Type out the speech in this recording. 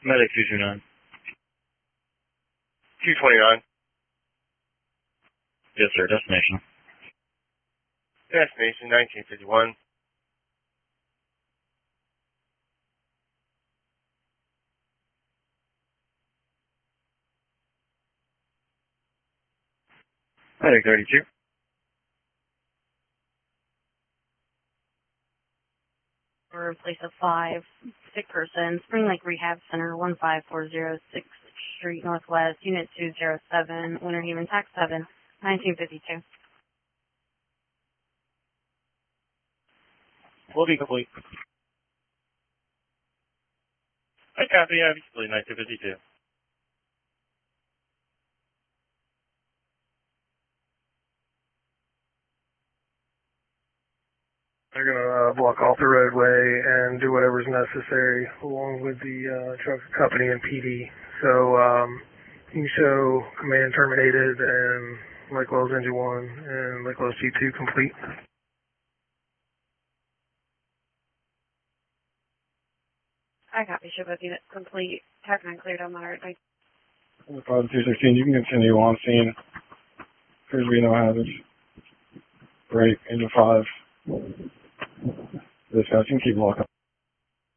Medic 229. 229. Yes, sir. Destination. Destination 1951. Medic 32. For a place of 5, sick person, Spring Lake Rehab Center, 15406 Street Northwest, Unit 207, Winter Haven, Tax 7, 1952. Will be complete. I copy, obviously, 1952. They're going to block off the roadway and do whatever's necessary along with the truck company and PD. So you can show command terminated and Lake Wells Engine 1 and Lake Wells G2 complete. I copy, show both units complete. Tac 9 cleared on my right. 5216, you can continue on scene. Appears to be no hazards. Break, engine 5. Dispatch, you can keep walking.